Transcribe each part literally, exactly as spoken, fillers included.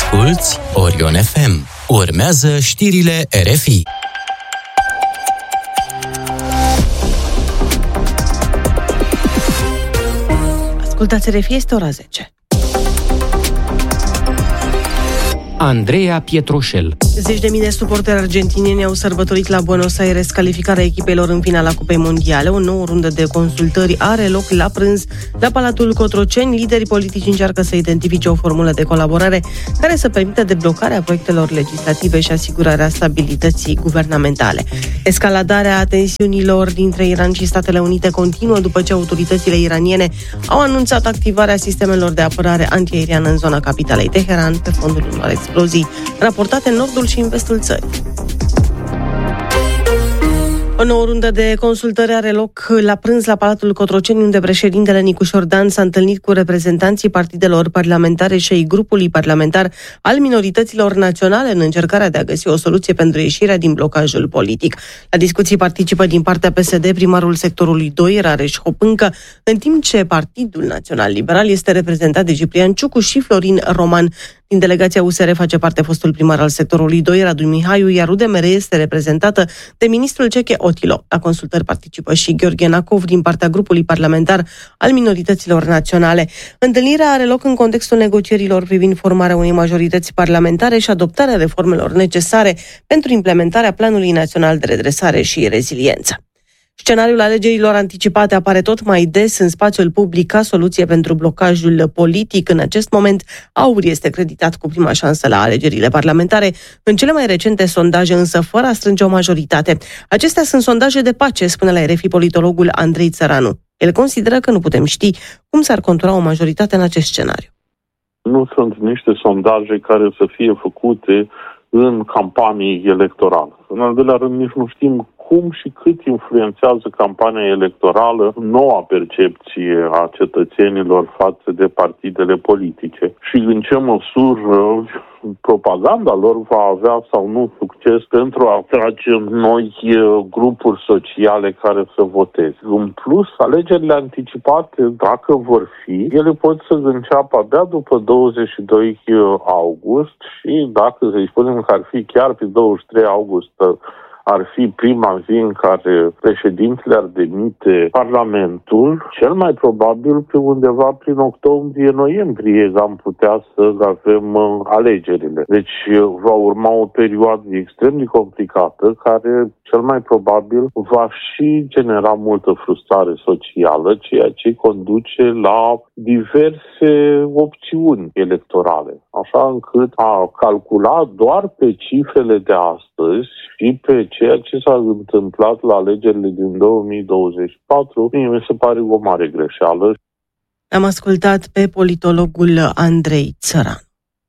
Asculți Orion F M. Urmează știrile R F I. Ascultați R F I, este ora zece. Andreea Pietroșel. Zeci de mii de suporteri argentinieni au sărbătorit la Buenos Aires calificarea echipelor în finala Cupei Mondiale. O nouă rundă de consultări are loc la prânz la Palatul Cotroceni. Liderii politici încearcă să identifice o formulă de colaborare care să permită deblocarea proiectelor legislative și asigurarea stabilității guvernamentale. Escaladarea tensiunilor dintre Iran și Statele Unite continuă după ce autoritățile iraniene au anunțat activarea sistemelor de apărare antiaeriană în zona capitalei Teheran pe fondul unor explozii raportate în nordul și în vestul țării. O nouă rundă de consultări are loc la prânz la Palatul Cotroceni, unde președintele Nicușor Dan s-a întâlnit cu reprezentanții partidelor parlamentare și ai grupului parlamentar al minorităților naționale în încercarea de a găsi o soluție pentru ieșirea din blocajul politic. La discuții participă din partea P S D primarul sectorului doi, Rareș Hopâncă, în timp ce Partidul Național Liberal este reprezentat de Ciprian Ciucu și Florin Roman. Din delegația U S R face parte fostul primar al sectorului doi, Radu Mihaiu, iar U D M R este reprezentată de ministrul Ceche Otilo. La consultări participă și Gheorghe Nacov din partea grupului parlamentar al minorităților naționale. Întâlnirea are loc în contextul negocierilor privind formarea unei majorități parlamentare și adoptarea reformelor necesare pentru implementarea Planului Național de Redresare și Reziliență. Scenariul alegerilor anticipate apare tot mai des în spațiul public ca soluție pentru blocajul politic. În acest moment, AUR este creditat cu prima șansă la alegerile parlamentare, în cele mai recente sondaje însă fără a strânge o majoritate. Acestea sunt sondaje de pace, spune la R F I politologul Andrei Țăranu. El consideră că nu putem ști cum s-ar contura o majoritate în acest scenariu. Nu sunt niște sondaje care să fie făcute în campanii electorale. În al doilea rând, nici nu știm cum și cât influențează campania electorală noua percepție a cetățenilor față de partidele politice și în ce măsură propaganda lor va avea sau nu succes pentru a atrage noi grupuri sociale care să voteze. În plus, alegerile anticipate, dacă vor fi, ele pot să înceapă abia după douăzeci și doi august și dacă să-i spunem că ar fi chiar pe douăzeci și trei august, ar fi prima zi în care președintele ar demite Parlamentul, cel mai probabil pe undeva prin octombrie-noiembrie am putea să avem alegerile. Deci va urma o perioadă extrem de complicată care cel mai probabil va și genera multă frustrare socială, ceea ce conduce la diverse opțiuni electorale. Așa încât a calcula doar pe cifrele de astăzi și pe ceea ce s-a întâmplat la alegerile din două mii douăzeci și patru, mie mi se pare o mare greșeală. Am ascultat pe politologul Andrei Țăranu.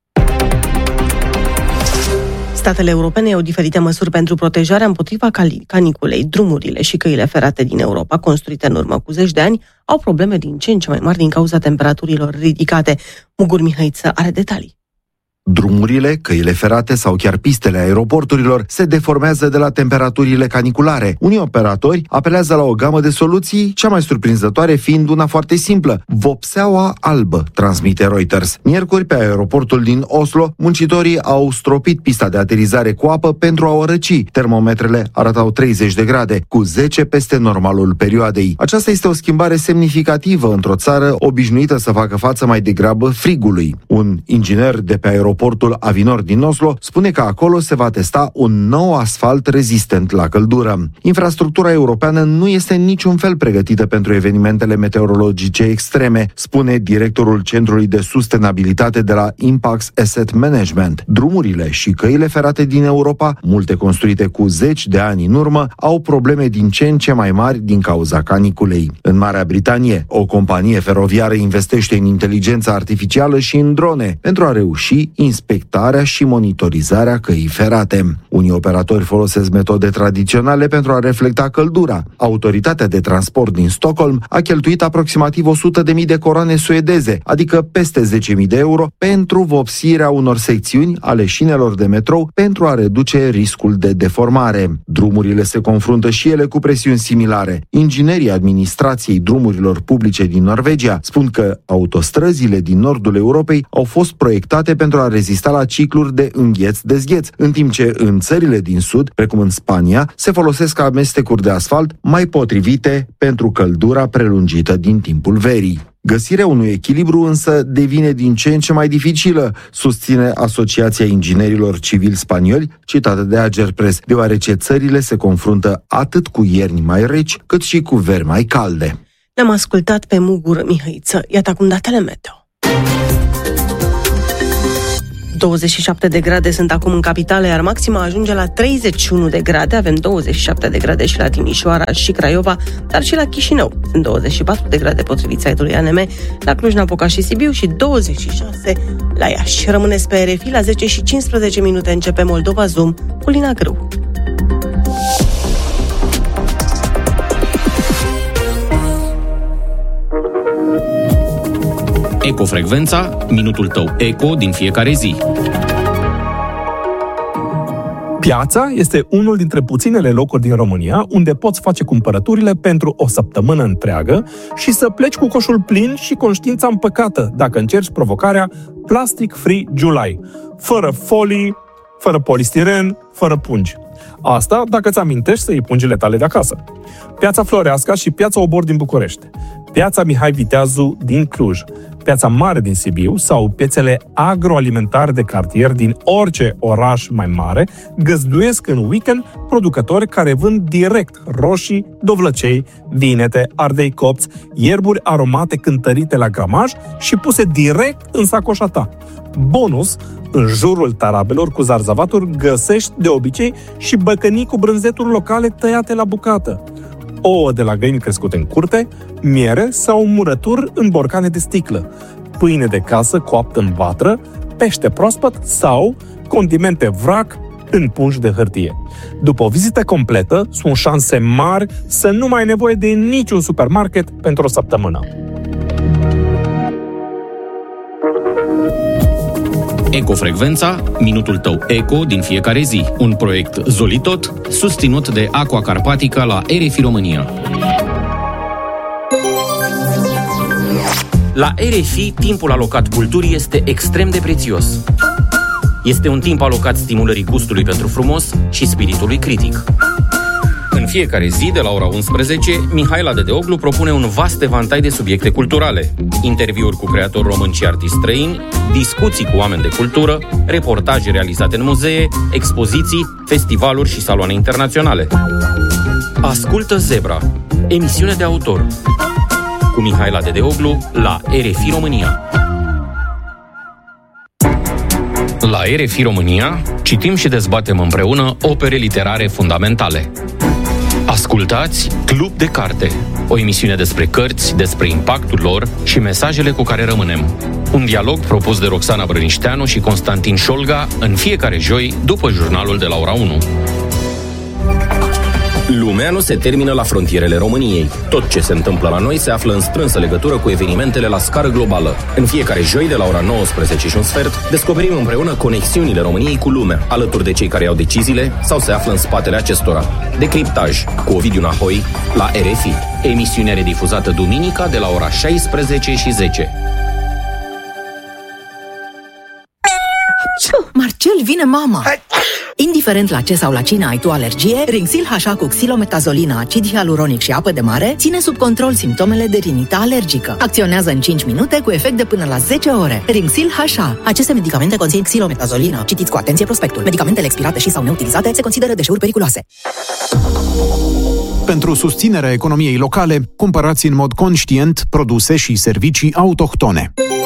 Statele europene au diferite măsuri pentru protejarea împotriva caniculei. Drumurile și căile ferate din Europa, construite în urmă cu zeci de ani, au probleme din ce în ce mai mari din cauza temperaturilor ridicate. Mugur Mihăiță are detalii. Drumurile, căile ferate sau chiar pistele aeroporturilor se deformează de la temperaturile caniculare. Unii operatori apelează la o gamă de soluții, cea mai surprinzătoare fiind una foarte simplă: vopseaua albă, transmite Reuters. Miercuri, pe aeroportul din Oslo, muncitorii au stropit pista de aterizare cu apă pentru a o răci. Termometrele arătau treizeci de grade, cu zece peste normalul perioadei. Aceasta este o schimbare semnificativă într-o țară obișnuită să facă față mai degrabă frigului. Un inginer de pe aeroport Portul Avinor din Oslo spune că acolo se va testa un nou asfalt rezistent la căldură. Infrastructura europeană nu este în niciun fel pregătită pentru evenimentele meteorologice extreme, spune directorul Centrului de Sustenabilitate de la Impax Asset Management. Drumurile și căile ferate din Europa, multe construite cu zeci de ani în urmă, au probleme din ce în ce mai mari din cauza caniculei. În Marea Britanie, o companie feroviară investește în inteligența artificială și în drone pentru a reuși inspectarea și monitorizarea căii ferate. Unii operatori folosesc metode tradiționale pentru a reflecta căldura. Autoritatea de transport din Stockholm a cheltuit aproximativ o sută de mii de coroane suedeze, adică peste zece mii de euro, pentru vopsirea unor secțiuni ale șinelor de metrou pentru a reduce riscul de deformare. Drumurile se confruntă și ele cu presiuni similare. Inginerii administrației drumurilor publice din Norvegia spun că autostrăzile din nordul Europei au fost proiectate pentru a a rezista la cicluri de îngheț-dezgheț, în timp ce în țările din sud, precum în Spania, se folosesc amestecuri de asfalt mai potrivite pentru căldura prelungită din timpul verii. Găsirea unui echilibru însă devine din ce în ce mai dificilă, susține Asociația Inginerilor Civili Spanioli, citată de Agerpres, deoarece țările se confruntă atât cu ierni mai reci, cât și cu veri mai calde. Ne-am ascultat pe Mugur Mihăiță. Iată acum datele meteo. douăzeci și șapte de grade sunt acum în capitală, iar maxima ajunge la treizeci și unu de grade. Avem douăzeci și șapte de grade și la Timișoara și Craiova, dar și la Chișinău. Sunt douăzeci și patru de grade potrivit site-ului A N M, la Cluj-Napoca și Sibiu și douăzeci și șase la Iași. Rămâneți pe R F I, la zece și cincisprezece minute începe Moldova Zoom cu Lina Grâu. Ecofrecvența, minutul tău eco din fiecare zi. Piața este unul dintre puținele locuri din România unde poți face cumpărăturile pentru o săptămână întreagă și să pleci cu coșul plin și conștiința împăcată dacă încerci provocarea Plastic Free July, fără folii, fără polistiren, fără pungi. Asta dacă îți amintești să iei pungile tale de acasă. Piața Floreasca și Piața Obor din București, Piața Mihai Viteazu din Cluj, Piața Mare din Sibiu sau piețele agroalimentare de cartier din orice oraș mai mare găzduiesc în weekend producători care vând direct roșii, dovlăcei, vinete, ardei copți, ierburi aromate cântărite la gramaj și puse direct în sacoșa ta. Bonus, în jurul tarabelor cu zarzavaturi găsești de obicei și băcănii cu brânzeturi locale tăiate la bucată, ouă de la găini crescute în curte, miere sau murături în borcane de sticlă, pâine de casă coaptă în vatră, pește proaspăt sau condimente vrac în pungi de hârtie. După o vizită completă, sunt șanse mari să nu mai ai nevoie de niciun supermarket pentru o săptămână. Ecofrecvența, minutul tău eco din fiecare zi. Un proiect Zolitot, susținut de Aqua Carpatica la R F I România. La R F I, timpul alocat culturii este extrem de prețios. Este un timp alocat stimulării gustului pentru frumos și spiritului critic. În fiecare zi, de la ora unsprezece, Mihaela Dedeoglu propune un vast evantai de subiecte culturale. Interviuri cu creatori români și artiști străini, discuții cu oameni de cultură, reportaje realizate în muzee, expoziții, festivaluri și saloane internaționale. Ascultă Zebra, emisiune de autor, cu Mihaela Dedeoglu la R F I România. La R F I România citim și dezbatem împreună opere literare fundamentale. Ascultați Club de Carte, o emisiune despre cărți, despre impactul lor și mesajele cu care rămânem. Un dialog propus de Roxana Brănișteanu și Constantin Șolga în fiecare joi după jurnalul de la ora unu. Lumea nu se termină la frontierele României. Tot ce se întâmplă la noi se află în strânsă legătură cu evenimentele la scară globală. În fiecare joi de la ora nouăsprezece și un sfert, descoperim împreună conexiunile României cu lumea, alături de cei care iau deciziile sau se află în spatele acestora. Decriptaj cu Ovidiu Nahoi la R F I. Emisiunea redifuzată duminica de la ora șaisprezece și zece. Marcel, vine mama! Indiferent la ce sau la cine ai tu alergie, Rinxil H A cu xilometazolina, acid hialuronic și apă de mare ține sub control simptomele de rinită alergică. Acționează în cinci minute cu efect de până la zece ore. Rinxil H A. Aceste medicamente conțin xilometazolina. Citiți cu atenție prospectul. Medicamentele expirate și sau neutilizate se consideră deșeuri periculoase. Pentru susținerea economiei locale, cumpărați în mod conștient produse și servicii autohtone.